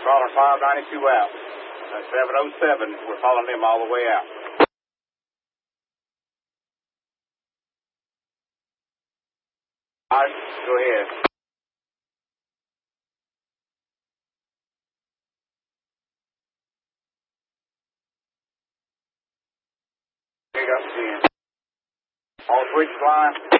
Calling 592 out. 707, we're following them all the way out. All right, go ahead. Pick up 10. All switch line.